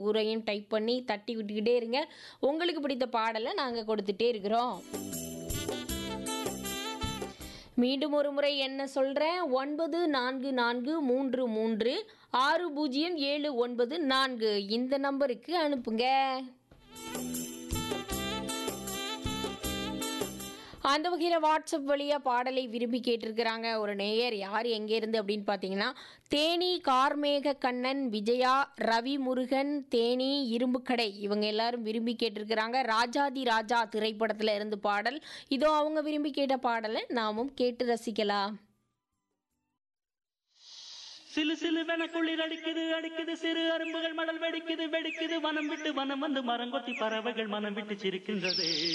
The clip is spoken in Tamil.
பூரையும் டைப் பண்ணி தட்டி விட்டுக்கிட்டே இருங்க. உங்களுக்கு பிடித்த பாடலை நாங்கள் கொடுத்துட்டே இருக்கிறோம். மீண்டும் ஒரு முறை என்ன சொல்கிறேன், 9443360794 இந்த நம்பருக்கு அனுப்புங்க. அந்த வகையில் வாட்ஸ்அப் வழியாக பாடலை விரும்பி கேட்டிருக்கிறாங்க ஒரு நேயர். யார் எங்கேருந்து அப்படின்னு பார்த்தீங்கன்னா, தேனி கார்மேக கண்ணன், விஜயா, ரவி முருகன், தேனி இரும்புக்கடை இவங்க எல்லாரும் விரும்பி கேட்டிருக்கிறாங்க. ராஜாதி ராஜா திரைப்படத்தில் இருந்து பாடல். இதோ அவங்க விரும்பி கேட்ட பாடலை நாமும் கேட்டு ரசிக்கலாம். சிலு சிலுவென குளிர் அடிக்குது அடிக்குது, சிறு அரும்புகள் மடல் வெடிக்குது வெடிக்குது, வனம் விட்டு வனம் வந்து மரங்கொத்தி பறவைகள் மனம் விட்டு சிரிக்கின்றது.